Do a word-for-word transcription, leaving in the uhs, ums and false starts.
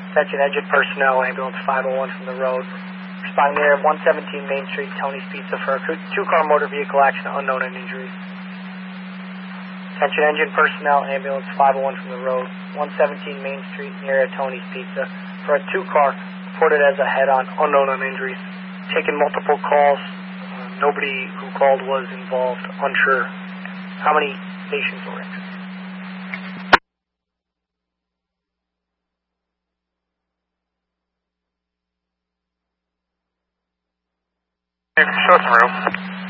Attention engine personnel, ambulance five oh one from the road. Responding there at one seventeen Main Street, Tony's Pizza for a two-car motor vehicle accident, unknown and injuries. Attention engine personnel, ambulance five oh one from the road. one seventeen Main Street near Tony's Pizza for a two-car reported as a head-on, unknown and injuries. Taking multiple calls. Uh, nobody who called was involved, unsure how many patients were injured. Show some room.